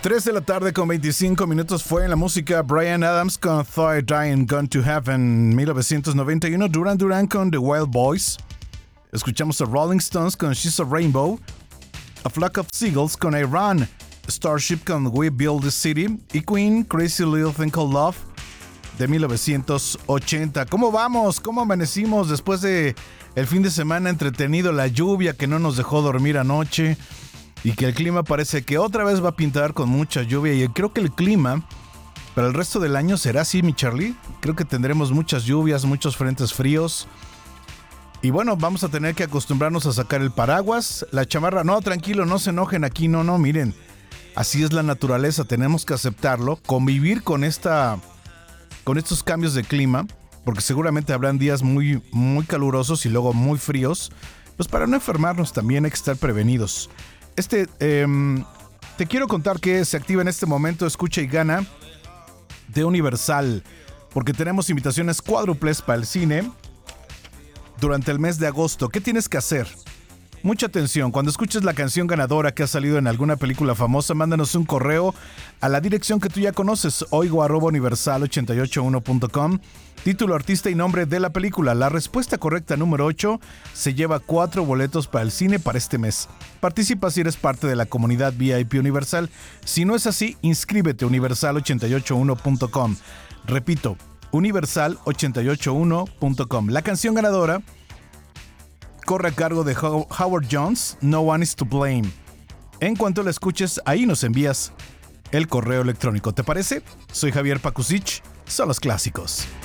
3 de la tarde con 25 minutos fue en la música Bryan Adams con Third Dying Gone to Heaven, 1991, Duran Duran con The Wild Boys. Escuchamos a Rolling Stones con She's a Rainbow, A Flock of Seagulls con Iran, Starship con We Build the City y Queen, Crazy Little Thing Called Love, de 1980. ¿Cómo vamos? ¿Cómo amanecimos después de el fin de semana entretenido, la lluvia que no nos dejó dormir anoche? Y que el clima parece que otra vez va a pintar con mucha lluvia. Y creo que el clima para el resto del año será así, mi Charlie. Creo que tendremos muchas lluvias, muchos frentes fríos. Y bueno, vamos a tener que acostumbrarnos a sacar el paraguas, la chamarra. No, tranquilo, no se enojen aquí, no, miren. Así es la naturaleza, tenemos que aceptarlo, convivir con estos cambios de clima, porque seguramente habrán días muy, muy calurosos y luego muy fríos. Pues para no enfermarnos también hay que estar prevenidos. Te quiero contar que se activa en este momento Escucha y Gana de Universal, porque tenemos invitaciones cuádruples para el cine durante el mes de agosto. ¿Qué tienes que hacer? Mucha atención, cuando escuches la canción ganadora que ha salido en alguna película famosa, mándanos un correo a la dirección que tú ya conoces, oigo@universal881.com, título, artista y nombre de la película. La respuesta correcta número 8 se lleva 4 boletos para el cine para este mes. Participa si eres parte de la comunidad VIP Universal. Si no es así, inscríbete universal881.com. Repito, universal881.com. La canción ganadora corre a cargo de Howard Jones, No One Is to Blame. En cuanto la escuches, ahí nos envías el correo electrónico. ¿Te parece? Soy Javier Pakusich, son los clásicos.